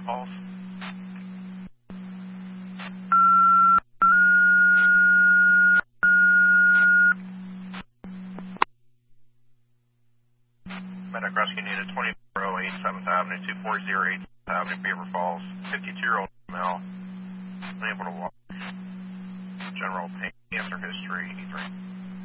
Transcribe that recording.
Beaver Falls. Medic Rescue needed 2408 7th Avenue, 2408 Avenue, Beaver Falls. 52-year-old male, unable to walk. General pain, cancer history, E3.